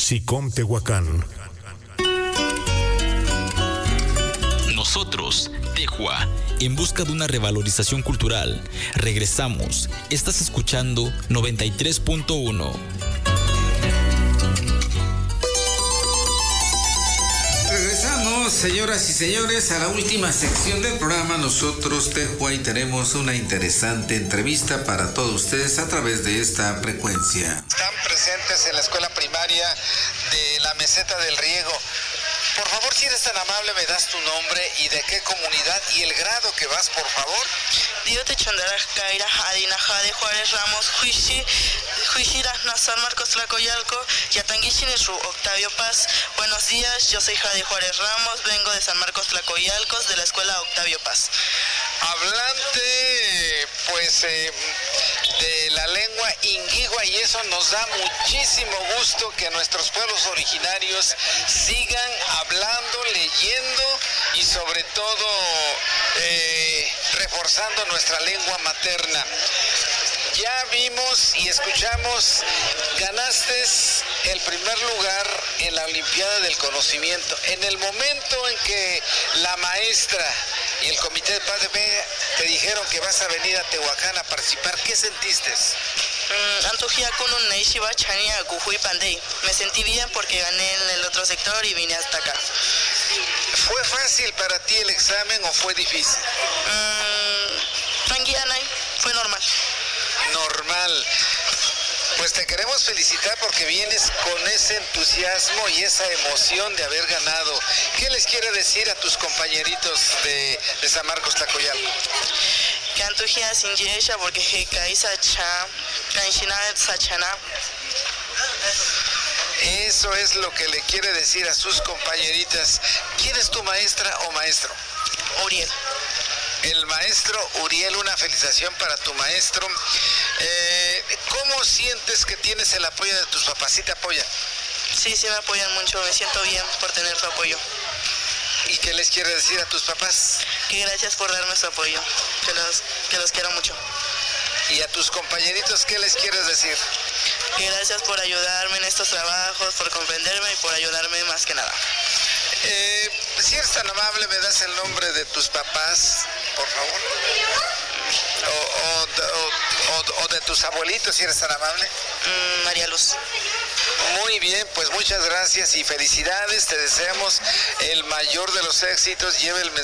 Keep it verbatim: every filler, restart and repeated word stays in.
SICOM Tehuacán. Nosotros, Tejua, en busca de una revalorización cultural. Regresamos. Estás escuchando noventa y tres punto uno. Regresamos, señoras y señores, a la última sección del programa. Nosotros, Tejua, y tenemos una interesante entrevista para todos ustedes a través de esta frecuencia. Están presentes en la escuela primaria de la Meseta del Riego. Por favor, si eres tan amable, me das tu nombre y de qué comunidad y el grado que vas, por favor. Dio te Chandara Caira Adina Jade Juárez Ramos Juishi Juishira San Marcos Tlacoyalco Yatanguichin Ru Octavio Paz. Buenos días, yo soy Jade Juárez Ramos, vengo de San Marcos Tlacoyalcos de la escuela Octavio Paz. Hablante, pues, eh, de la lengua inguigua, y eso nos da muchísimo gusto que nuestros pueblos originarios sigan hablando, leyendo y sobre todo eh, reforzando nuestra lengua materna. Ya vimos y escuchamos, ganaste el primer lugar en la Olimpiada del Conocimiento. En el momento en que la maestra y el Comité de Paz de P te dijeron que vas a venir a Tehuacán a participar, ¿qué sentiste? Me sentí bien porque gané en el otro sector y vine hasta acá. ¿Fue fácil para ti el examen o fue difícil? Mm, fue normal. Normal. Pues te queremos felicitar porque vienes con ese entusiasmo y esa emoción de haber ganado. ¿Qué les quiere decir a tus compañeritos de, de San Marcos Tlacoyalco? Que antugia sin yesha porque hekai sacha, canchina sachana. Eso es lo que le quiere decir a sus compañeritas. ¿Quién es tu maestra o maestro? Uriel. El maestro Uriel, una felicitación para tu maestro. Eh, ¿Cómo sientes que tienes el apoyo de tus papás? ¿Sí te apoyan? Sí, sí me apoyan mucho, me siento bien por tener su apoyo. ¿Y qué les quiere decir a tus papás? Que gracias por darme su apoyo, que los, que los quiero mucho. ¿Y a tus compañeritos qué les quieres decir? Que gracias por ayudarme en estos trabajos, por comprenderme y por ayudarme más que nada. Eh, si eres tan amable, ¿me das el nombre de tus papás, por favor? O, o, o, o, o de tus abuelitos, si eres tan amable. Mm, María Luz. Muy bien, pues muchas gracias y felicidades. Te deseamos el mayor de los éxitos. Lleve el mensaje